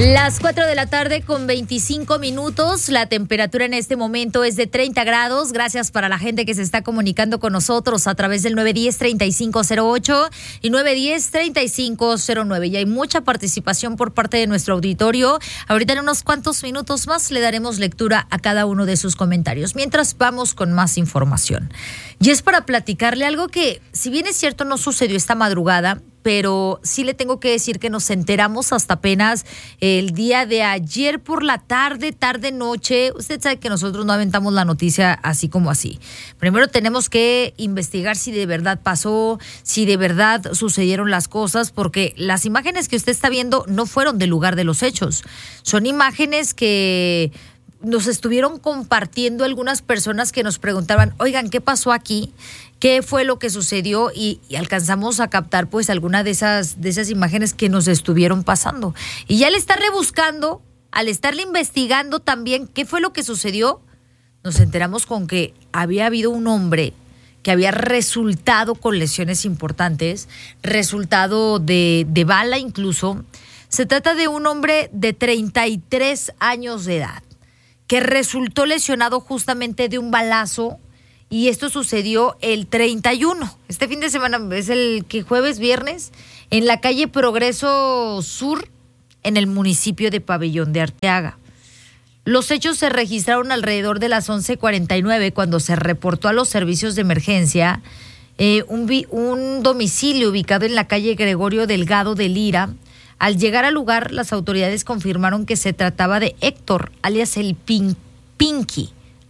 Las 4 de la tarde con 25 minutos. La temperatura en este momento es de 30 grados. Gracias para la gente que se está comunicando con nosotros a través del 910-3508 y 910-3509. Y hay mucha participación por parte de nuestro auditorio. Ahorita en unos cuantos minutos más le daremos lectura a cada uno de sus comentarios. Mientras vamos con más información. Y es para platicarle algo que, si bien es cierto, no sucedió esta madrugada, pero sí le tengo que decir que nos enteramos hasta apenas el día de ayer por la tarde, noche. Usted sabe que nosotros no aventamos la noticia así como así. Primero tenemos que investigar si de verdad pasó, si de verdad sucedieron las cosas, porque las imágenes que usted está viendo no fueron del lugar de los hechos. Son imágenes que nos estuvieron compartiendo algunas personas que nos preguntaban, oigan, ¿qué pasó aquí? ¿Qué fue lo que sucedió? Y alcanzamos a captar pues alguna de esas imágenes que nos estuvieron pasando. Y ya al estar rebuscando, al estarle investigando también qué fue lo que sucedió, nos enteramos con que había habido un hombre que había resultado con lesiones importantes, resultado de bala incluso. Se trata de un hombre de 33 años de edad, que resultó lesionado justamente de un balazo, y esto sucedió el 31, este fin de semana, es el que viernes, en la calle Progreso Sur, en el municipio de Pabellón de Arteaga. Los hechos se registraron alrededor de las 11:49 cuando se reportó a los servicios de emergencia un domicilio ubicado en la calle Gregorio Delgado de Lira. Al llegar al lugar, las autoridades confirmaron que se trataba de Héctor, alias el Pinky.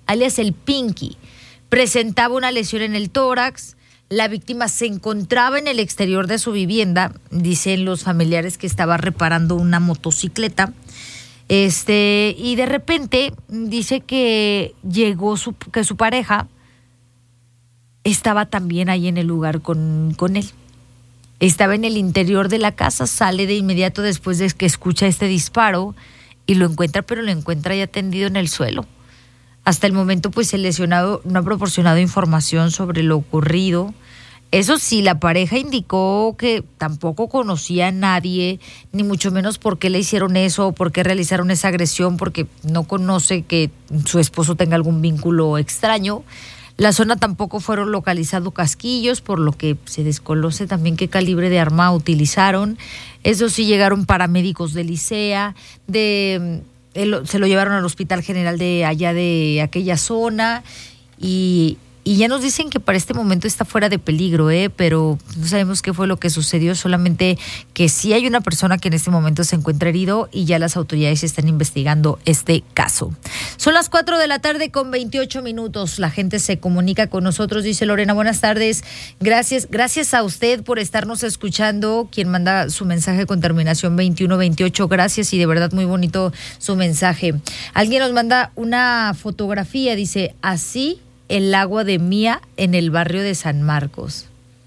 Presentaba una lesión en el tórax. La víctima se encontraba en el exterior de su vivienda. Dicen los familiares que estaba reparando una motocicleta. Y de repente dice que llegó que su pareja estaba también ahí en el lugar con él. Estaba en el interior de la casa, sale de inmediato después de que escucha este disparo y lo encuentra, pero lo encuentra ya tendido en el suelo. Hasta el momento, pues el lesionado no ha proporcionado información sobre lo ocurrido. Eso sí, la pareja indicó que tampoco conocía a nadie, ni mucho menos por qué le hicieron eso, por qué realizaron esa agresión, porque no conoce que su esposo tenga algún vínculo extraño. La zona tampoco fueron localizados casquillos, por lo que se desconoce también qué calibre de arma utilizaron. Eso sí, llegaron paramédicos de Licea, se lo llevaron al Hospital General de allá de aquella zona y ya nos dicen que para este momento está fuera de peligro, pero no sabemos qué fue lo que sucedió, solamente que sí hay una persona que en este momento se encuentra herido y ya las autoridades están investigando este caso. Son las 4 de la tarde con 28 minutos. La gente se comunica con nosotros, dice Lorena, buenas tardes. Gracias a usted por estarnos escuchando, quien manda su mensaje con terminación 2128. Gracias, y de verdad muy bonito su mensaje. Alguien nos manda una fotografía, dice, así el agua de Mía en el barrio de San Marcos.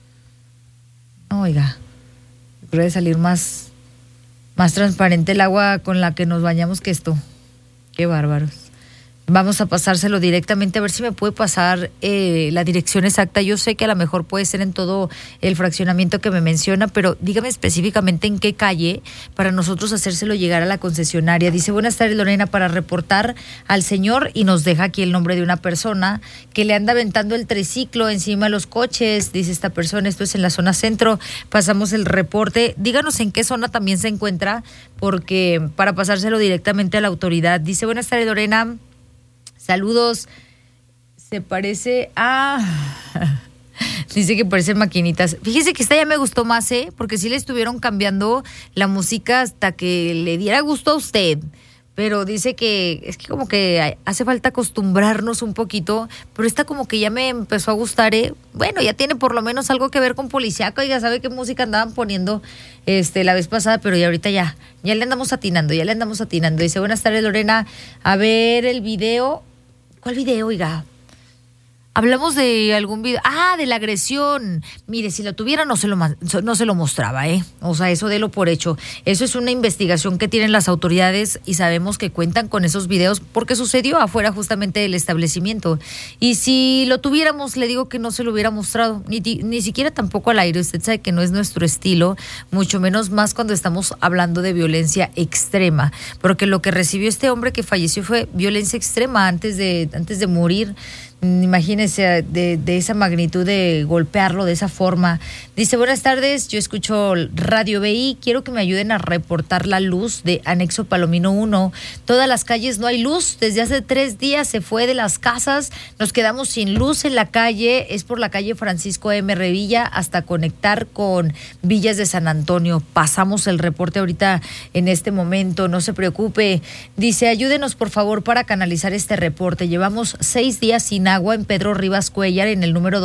Oiga, puede salir más transparente el agua con la que nos bañamos que esto. Qué bárbaros. Vamos a pasárselo directamente, a ver si me puede pasar la dirección exacta. Yo sé que a lo mejor puede ser en todo el fraccionamiento que me menciona, pero dígame específicamente en qué calle para nosotros hacérselo llegar a la concesionaria. Dice, buenas tardes Lorena, para reportar al señor, y nos deja aquí el nombre de una persona que le anda aventando el triciclo encima de los coches. Dice esta persona, esto es en la zona centro. Pasamos el reporte. Díganos en qué zona también se encuentra, porque para pasárselo directamente a la autoridad. Dice, buenas tardes Lorena, saludos, se parece dice que parecen maquinitas. Fíjese que esta ya me gustó más, porque sí le estuvieron cambiando la música hasta que le diera gusto a usted. Pero dice que es que como que hace falta acostumbrarnos un poquito, pero esta como que ya me empezó a gustar, Bueno, ya tiene por lo menos algo que ver con policíaco. Oiga, ¿sabe qué música andaban poniendo la vez pasada? Pero ya ahorita ya le andamos atinando. Dice, buenas tardes Lorena, a ver el video. ¿Cuál video, oiga? Hablamos de algún video. De la agresión. Mire, si lo tuviera no se lo mostraba, ¿eh? O sea, eso délo por hecho. Eso es una investigación que tienen las autoridades y sabemos que cuentan con esos videos porque sucedió afuera justamente del establecimiento. Y si lo tuviéramos, le digo que no se lo hubiera mostrado, ni siquiera tampoco al aire. Usted sabe que no es nuestro estilo, mucho menos más cuando estamos hablando de violencia extrema. Porque lo que recibió este hombre que falleció fue violencia extrema antes de morir. Imagínense de esa magnitud de golpearlo de esa forma. Dice, buenas tardes, yo escucho Radio BI, quiero que me ayuden a reportar la luz de Anexo Palomino 1. Todas las calles no hay luz, desde hace 3 días se fue de las casas, nos quedamos sin luz en la calle, es por la calle Francisco M. Revilla hasta conectar con Villas de San Antonio. Pasamos el reporte ahorita en este momento, no se preocupe. Dice, ayúdenos por favor para canalizar este reporte. Llevamos 6 días sin agua en Pedro Rivas Cuellar, en el número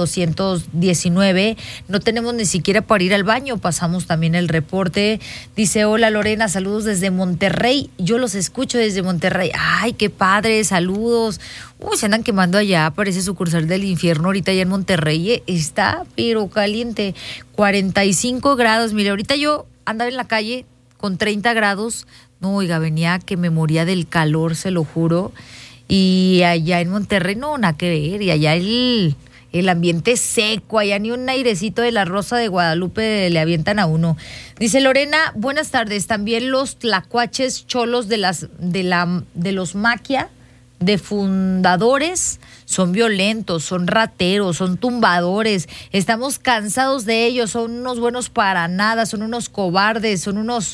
219. No tenemos ni siquiera para ir al baño. Pasamos también el reporte. Dice, hola Lorena, saludos desde Monterrey. Yo los escucho desde Monterrey. Ay, qué padre, saludos. Se andan quemando allá, parece sucursal del infierno ahorita allá en Monterrey. Está, pero caliente. 45 grados. Mire, ahorita yo andaba en la calle con 30 grados. No, oiga, venía que me moría del calor, se lo juro. Y allá en Monterrey no, nada que ver. Y allá el ambiente seco, allá ni un airecito de la Rosa de Guadalupe le avientan a uno. Dice Lorena, buenas tardes. También los tlacuaches cholos de los maquia, de fundadores, son violentos, son rateros, son tumbadores. Estamos cansados de ellos, son unos buenos para nada, son unos cobardes, son unos...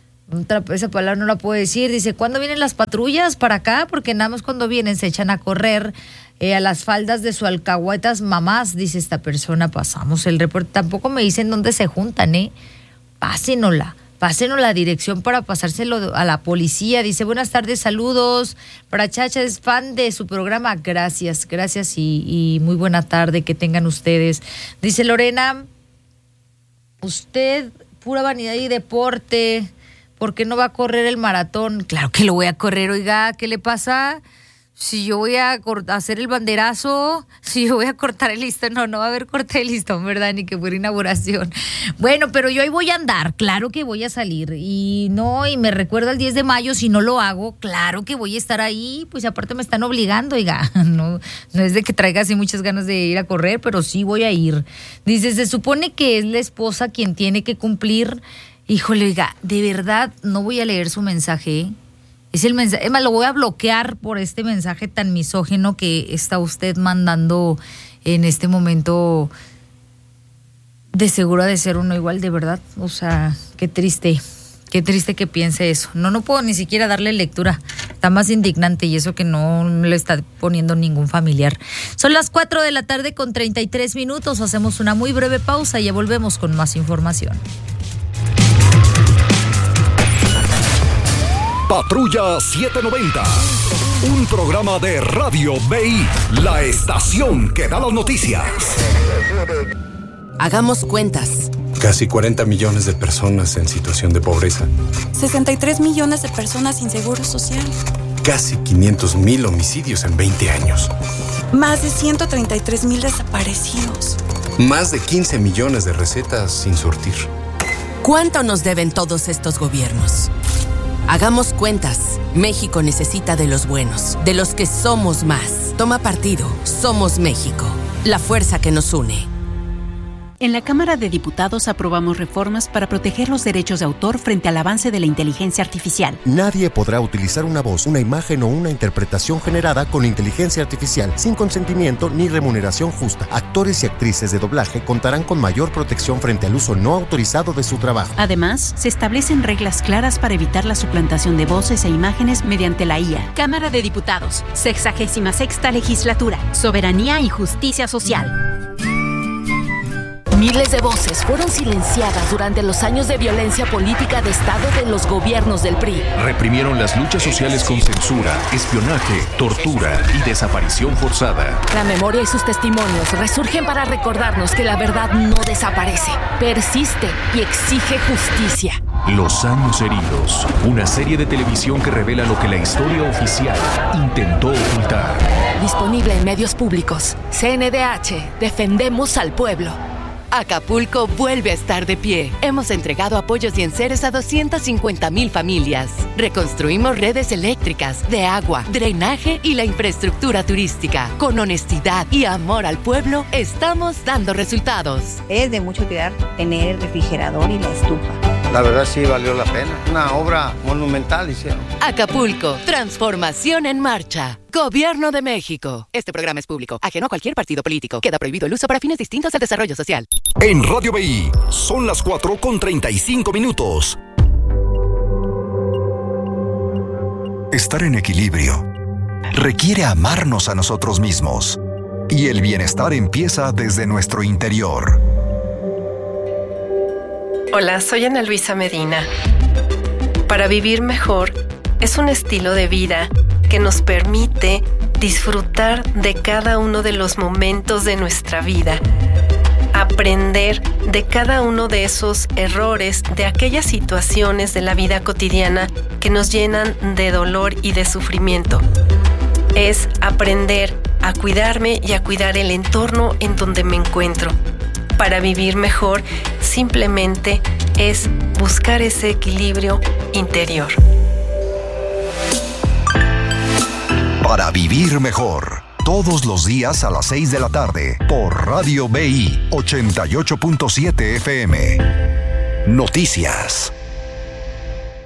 Esa palabra no la puedo decir. Dice, ¿cuándo vienen las patrullas para acá? Porque nada más cuando vienen se echan a correr a las faldas de su alcahuetas mamás, dice esta persona. Pasamos el reporte. Tampoco me dicen dónde se juntan, Pásenos la dirección para pasárselo a la policía. Dice, buenas tardes, saludos. Para Chacha, es fan de su programa. Gracias y muy buena tarde que tengan ustedes. Dice Lorena, usted, pura vanidad y deporte, ¿por qué no va a correr el maratón? Claro que lo voy a correr, oiga, ¿qué le pasa? Si yo voy a hacer el banderazo, si yo voy a cortar el listón, no va a haber corte de listón, ¿verdad? Ni que fuera inauguración. Bueno, pero yo ahí voy a andar, claro que voy a salir. Y me recuerda el 10 de mayo, si no lo hago, claro que voy a estar ahí, pues aparte me están obligando, oiga. No es de que traiga así muchas ganas de ir a correr, pero sí voy a ir. Dice, se supone que es la esposa quien tiene que cumplir. Híjole, oiga, de verdad no voy a leer su mensaje. Es el mensaje, además lo voy a bloquear por este mensaje tan misógino que está usted mandando en este momento. De seguro ha de ser uno igual, de verdad. O sea, qué triste que piense eso. No puedo ni siquiera darle lectura. Está más indignante y eso que no le está poniendo ningún familiar. Son las 4 de la tarde con 33 minutos. Hacemos una muy breve pausa y ya volvemos con más información. Patrulla 790, un programa de Radio BI, la estación que da las noticias. Hagamos cuentas. Casi 40 millones de personas en situación de pobreza. 63 millones de personas sin seguro social. Casi 500,000 homicidios en 20 años. Más de 133,000 desaparecidos. Más de 15 millones de recetas sin surtir. ¿Cuánto nos deben todos estos gobiernos? Hagamos cuentas. México necesita de los buenos, de los que somos más. Toma partido. Somos México. La fuerza que nos une. En la Cámara de Diputados aprobamos reformas para proteger los derechos de autor frente al avance de la inteligencia artificial. Nadie podrá utilizar una voz, una imagen o una interpretación generada con inteligencia artificial sin consentimiento ni remuneración justa. Actores y actrices de doblaje contarán con mayor protección frente al uso no autorizado de su trabajo. Además, se establecen reglas claras para evitar la suplantación de voces e imágenes mediante la IA. Cámara de Diputados, 66ª Legislatura, Soberanía y Justicia Social. Miles de voces fueron silenciadas durante los años de violencia política de Estado de los gobiernos del PRI. Reprimieron las luchas sociales con censura, espionaje, tortura y desaparición forzada. La memoria y sus testimonios resurgen para recordarnos que la verdad no desaparece, persiste y exige justicia. Los años heridos, una serie de televisión que revela lo que la historia oficial intentó ocultar. Disponible en medios públicos. CNDH, defendemos al pueblo. Acapulco vuelve a estar de pie. Hemos entregado apoyos y enseres a 250,000 familias. Reconstruimos redes eléctricas, de agua, drenaje y la infraestructura turística. Con honestidad y amor al pueblo, estamos dando resultados. Es de mucho cuidar tener el refrigerador y la estufa. La verdad sí valió la pena. Una obra monumental hicieron. Acapulco, transformación en marcha. Gobierno de México. Este programa es público, ajeno a cualquier partido político. Queda prohibido el uso para fines distintos al desarrollo social. En Radio BI, son las 4:35. Estar en equilibrio requiere amarnos a nosotros mismos. Y el bienestar empieza desde nuestro interior. Hola, soy Ana Luisa Medina. Para vivir mejor es un estilo de vida que nos permite disfrutar de cada uno de los momentos de nuestra vida, aprender de cada uno de esos errores, de aquellas situaciones de la vida cotidiana que nos llenan de dolor y de sufrimiento. Es aprender a cuidarme y a cuidar el entorno en donde me encuentro. Para vivir mejor, simplemente es buscar ese equilibrio interior. Para vivir mejor, todos los días a las 6 de la tarde, por Radio BI 88.7 FM. Noticias.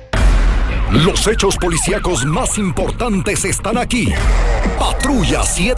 Los hechos policíacos más importantes están aquí. Patrulla 7.